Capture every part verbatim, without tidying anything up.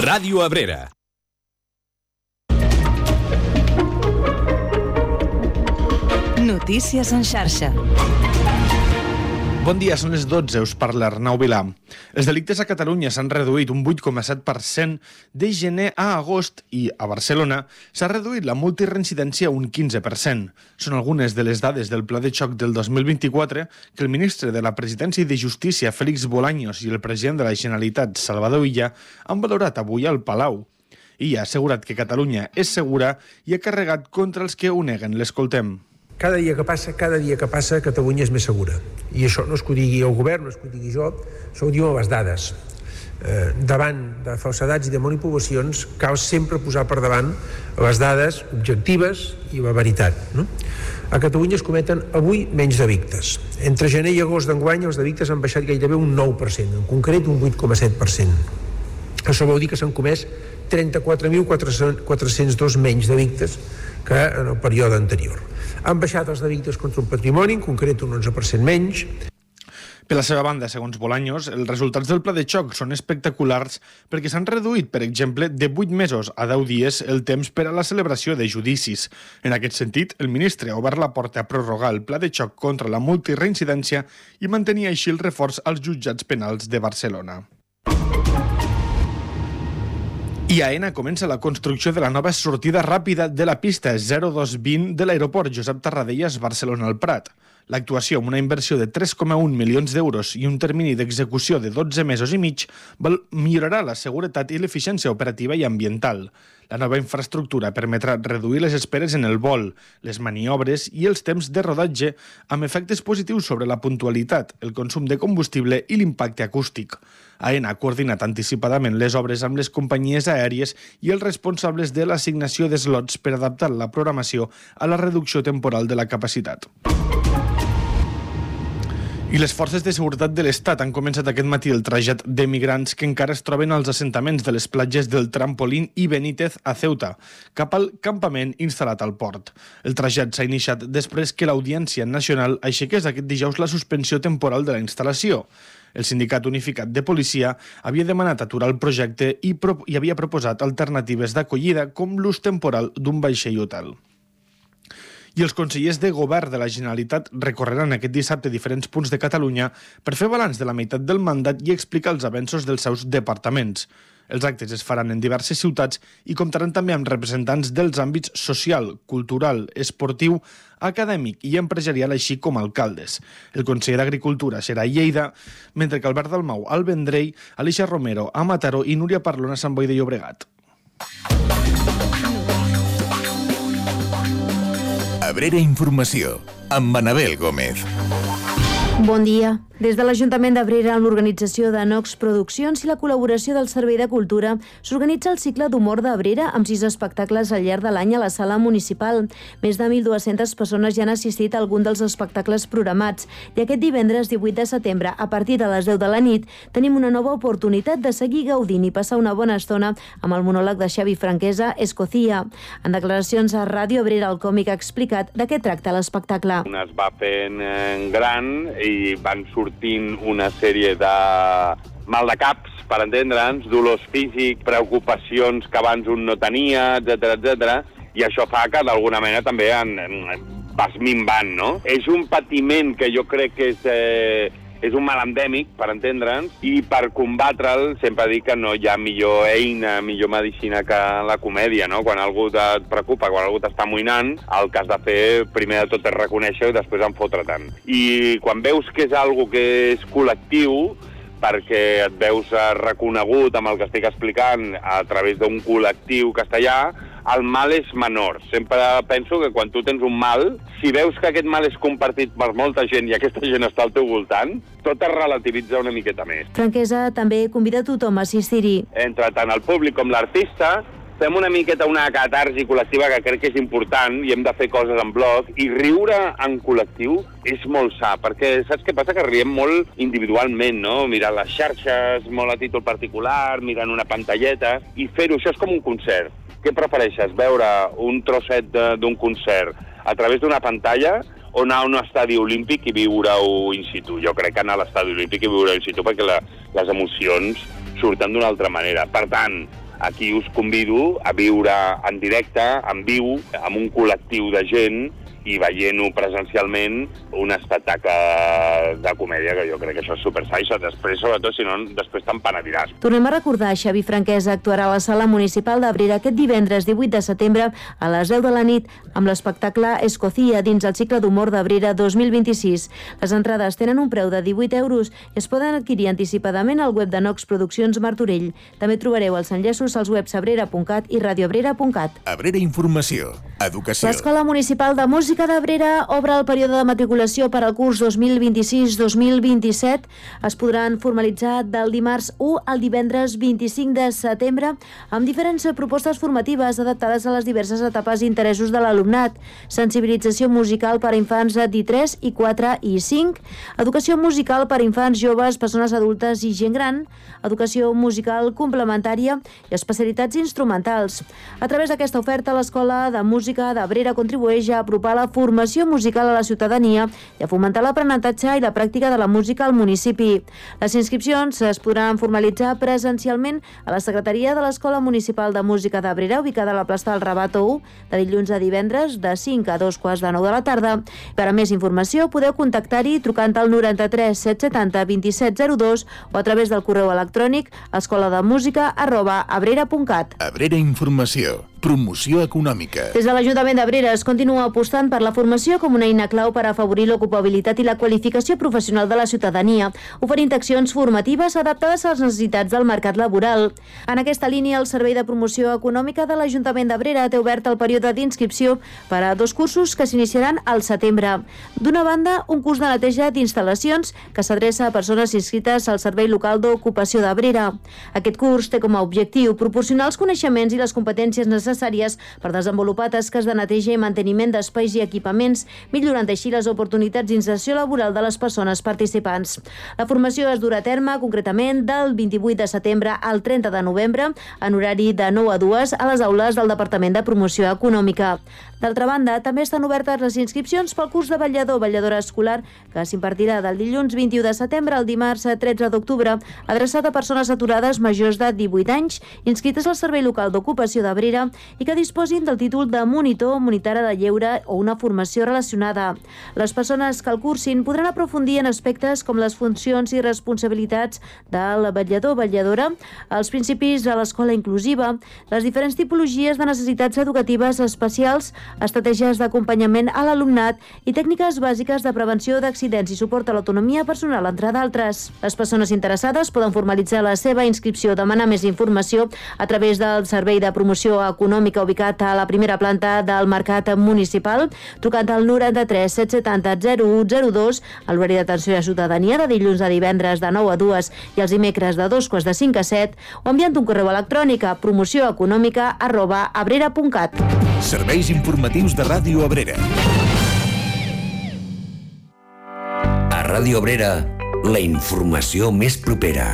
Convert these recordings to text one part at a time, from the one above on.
Ràdio Abrera. Notícies en xarxa. Bon dia, són les dotze, us parla Arnau Vilà. Els delictes a Catalunya s'han reduït un vuit coma set per cent de gener a agost i a Barcelona s'ha reduït la multireincidència un quinze per cent. Són algunes de les dades del Pla de xoc del dos mil vint-i-quatre que el ministre de la Presidència i de Justícia, Félix Bolaños, i el president de la Generalitat, Salvador Illa, han valorat avui al Palau. Illa ha assegurat que Catalunya és segura i ha carregat contra els que ho neguen. L'escoltem. Cada dia que passa, cada dia que passa, Catalunya és més segura. I això no és que ho digui el govern, no és que ho digui jo, això ho diuen les dades. Eh, davant de falsedats i de manipulacions cal sempre posar per davant les dades objectives i la veritat, no? A Catalunya es cometen avui menys delictes. Entre gener i agost d'enguany els delictes han baixat gairebé un nou per cent, en concret un vuit coma set per cent. Això vol dir que s'han comès trenta-quatre mil quatre-cents dos menys delictes que en el període anterior. Han baixat els delictes contra un patrimoni, en concret un onze per cent menys. Per la seva banda, segons Bolaños, els resultats del pla de xoc són espectaculars perquè s'han reduït, per exemple, de vuit mesos a deu dies el temps per a la celebració de judicis. En aquest sentit, el ministre ha obert la porta a prorrogar el pla de xoc contra la multireincidència i mantenir així el reforç als jutjats penals de Barcelona. I a Aena comença la construcció de la nova sortida ràpida de la pista zero dos vint de l'aeroport Josep Tarradellas Barcelona al Prat. L'actuació, amb una inversió de tres coma un milions d'euros i un termini d'execució de dotze mesos i mig, millorarà la seguretat i l'eficiència operativa i ambiental. La nova infraestructura permetrà reduir les esperes en el vol, les maniobres i els temps de rodatge, amb efectes positius sobre la puntualitat, el consum de combustible i l'impacte acústic. Aena ha coordinat anticipadament les obres amb les companyies aèries i els responsables de l'assignació d'eslots per adaptar la programació a la reducció temporal de la capacitat. I les forces de seguretat de l'Estat han començat aquest matí el trasllat de migrants que encara es troben als assentaments de les platges del Trampolín i Benítez a Ceuta, cap al campament instal·lat al port. El trasllat s'ha iniciat després que l'Audiència Nacional aixequés aquest dijous la suspensió temporal de la instal·lació. El Sindicat Unificat de Policia havia demanat aturar el projecte i, pro- i havia proposat alternatives d'acollida com l'ús temporal d'un vaixell hotel. I els consellers de govern de la Generalitat recorreran aquest dissabte diferents punts de Catalunya per fer balanç de la meitat del mandat i explicar els avenços dels seus departaments. Els actes es faran en diverses ciutats i comptaran també amb representants dels àmbits social, cultural, esportiu, acadèmic i empresarial, així com alcaldes. El conseller d'Agricultura serà a Lleida, mentre que Albert Dalmau al Vendrell, Alicia Romero a Mataró i Núria Parlon a Sant Boi de Llobregat. Abrera Informació, amb Manabel Gómez. Bon dia. Des de l'Ajuntament d'Abrera, amb l'organització de Nox Produccions i la col·laboració del Servei de Cultura, s'organitza el cicle d'humor d'Abrera amb sis espectacles al llarg de l'any a la sala municipal. Més de mil dues-centes persones ja han assistit a algun dels espectacles programats i aquest divendres divuit de setembre, a partir de les deu de la nit, tenim una nova oportunitat de seguir gaudint i passar una bona estona amb el monòleg de Xavi Franquesa, Escocía. En declaracions a Ràdio Abrera, el còmic ha explicat de què tracta l'espectacle. Es va fent gran i van sortint una sèrie de mal de caps, per entendre'ns, dolors físics, preocupacions que abans un no tenia, etcètera, etcètera, i això fa que d'alguna manera també en, en, vas minvant, no? És un patiment que jo crec que és, eh, és un mal endèmic, per entendre'ns, i per combatre'l sempre dic que no hi ha millor eina, millor medicina que la comèdia, no? Quan algú et preocupa, quan algú t'està amoïnant, el que has de fer primer de tot és reconèixer-ho i després en fotre tant. I quan veus que és algo que és col·lectiu, perquè et veus reconegut amb el que estic explicant a través d'un col·lectiu castellà, el mal és menor. Sempre penso que quan tu tens un mal, si veus que aquest mal és compartit per molta gent i aquesta gent està al teu voltant, tot es relativitza una miqueta més. Franquesa també convida tothom a assistir-hi. Entre tant el públic com l'artista, fem una miqueta una catarsi col·lectiva que crec que és important i hem de fer coses en bloc, i riure en col·lectiu és molt sa, perquè saps què passa? Que riem molt individualment, no? Mirant les xarxes, molt a títol particular, mirant una pantalleta, i fer-ho, això és com un concert. Què prefereixes, veure un trosset d'un concert a través d'una pantalla o anar a un estadi olímpic i viure-ho in situ? Jo crec que anar a l'estadi olímpic i viure-ho in situ perquè la, les emocions surten d'una altra manera. Per tant, Aquí us convido a viure en directe, en viu, amb un col·lectiu de gent i veient-ho presencialment, un espectacle de comèdia, que jo crec que això és supersa, i després, sobretot, si no, després te'n penediràs. Tornem a recordar, Xavi Franquesa actuarà a la Sala Municipal d'Abrera aquest divendres divuit de setembre a les deu de la nit amb l'espectacle Escocia dins el cicle d'humor d'Abrera dos mil vint-i-sis. Les entrades tenen un preu de divuit euros i es poden adquirir anticipadament al web de Nox Produccions Martorell. També trobareu els enllaços als webs abrera punt cat i radioabrera punt cat. Abrera Informació, Educació. L'Escola Municipal de Música d'Abrera obre el període de matriculació per al curs dos mil vint-i-sis dos mil vint-i-set. Es podran formalitzar del dimarts u al divendres vint-i-cinc de setembre amb diferents propostes formatives adaptades a les diverses etapes i interessos de l'alumnat. Sensibilització musical per a infants de tres i quatre i cinc, educació musical per a infants, joves, persones adultes i gent gran, educació musical complementària i especialitats instrumentals. A través d'aquesta oferta, l'Escola de Música d'Abrera contribueix a apropar la formació musical a la ciutadania i a fomentar l'aprenentatge i la pràctica de la música al municipi. Les inscripcions es podran formalitzar presencialment a la secretaria de l'Escola Municipal de Música d'Abrera, ubicada a la plaça del Rabato u, de dilluns a divendres, de cinc a dos quarts de nou de la tarda. Per a més informació podeu contactar-hi trucant al noranta-tres set setanta vint-i-set zero dos o a través del correu electrònic escolademusica arroba abrera punt cat. Abrera Informació, promoció econòmica. Des de l'Ajuntament d'Abrera es continua apostant per la formació com una eina clau per afavorir l'ocupabilitat i la qualificació professional de la ciutadania, oferint accions formatives adaptades a les necessitats del mercat laboral. En aquesta línia, el Servei de Promoció Econòmica de l'Ajuntament d'Abrera té obert el període d'inscripció per a dos cursos que s'iniciaran al setembre. D'una banda, un curs de neteja d'instal·lacions que s'adreça a persones inscrites al Servei Local d'Ocupació d'Abrera. Aquest curs té com a objectiu proporcionar els coneixements i les competències necessàries per desenvolupar tasques de neteja i manteniment d'espais i equipaments, millorant així les oportunitats d'inserció laboral de les persones participants. La formació es durà a terme concretament del vint-i-vuit de setembre al trenta de novembre en horari de nou a dues a les aules del Departament de Promoció Econòmica. D'altra banda, també estan obertes les inscripcions pel curs de vetllador o vetlladora escolar que s'impartirà del dilluns vint-i-u de setembre al dimarts tretze d'octubre, adreçat a persones aturades majors de divuit anys inscrites al Servei Local d'Ocupació d'Abrera i que disposin del títol de monitor, monitora de lleure o una formació relacionada. Les persones que el cursin podran aprofundir en aspectes com les funcions i responsabilitats del vetllador o vetlladora, els principis de l'escola inclusiva, les diferents tipologies de necessitats educatives especials, estratègies d'acompanyament a l'alumnat i tècniques bàsiques de prevenció d'accidents i suport a l'autonomia personal, entre d'altres. Les persones interessades poden formalitzar la seva inscripció o demanar més informació a través del Servei de Promoció Econòmica ubicat a la primera planta del Mercat Municipal, trucant al noranta-tres set setanta zero u zero dos, a l'horari d'atenció a la ciutadania de dilluns a divendres de nou a dues i els dimecres de dos quarts de cinc a set, o enviant un correu electrònic a promocioeconòmica arroba abrera punt cat. Serveis informatius de Ràdio Abrera. A Ràdio Abrera, la informació més propera.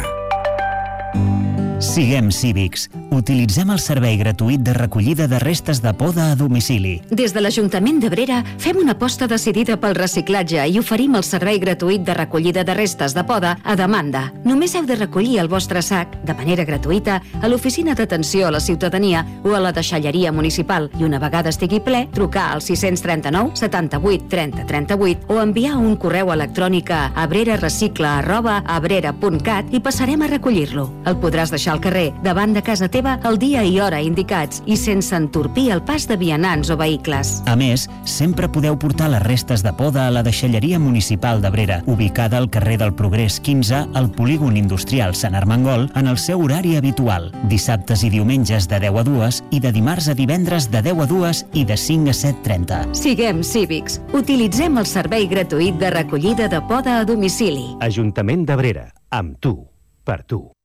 Siguem cívics. Utilitzem el servei gratuït de recollida de restes de poda a domicili. Des de l'Ajuntament d'Abrera fem una aposta decidida pel reciclatge i oferim el servei gratuït de recollida de restes de poda a demanda. Només heu de recollir el vostre sac, de manera gratuïta, a l'Oficina d'Atenció a la Ciutadania o a la deixalleria municipal i una vegada estigui ple, trucar al sis cents trenta-nou setanta-vuit trenta trenta-vuit o enviar un correu electrònic a abrerarecicla arroba abrera punt cat i passarem a recollir-lo. El podràs deixar al carrer, davant de casa teva, el dia i hora indicats i sense entorpir el pas de vianants o vehicles. A més, sempre podeu portar les restes de poda a la deixalleria municipal d'Abrera, ubicada al carrer del Progrés quinze, al polígon industrial Sant Armengol, en el seu horari habitual, dissabtes i diumenges de deu a dues i de dimarts a divendres de deu a dues i de cinc a set trenta. Siguem cívics. Utilitzem el servei gratuït de recollida de poda a domicili. Ajuntament d'Abrera. Amb tu. Per tu.